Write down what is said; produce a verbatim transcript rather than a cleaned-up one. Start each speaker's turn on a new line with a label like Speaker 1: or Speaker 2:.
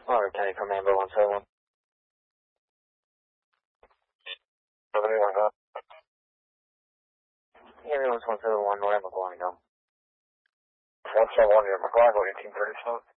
Speaker 1: Orange County Command one seven one. Ambulance one seven one, North McGuire, go. one seven one, near McGuire, go eighteen thirty-seven.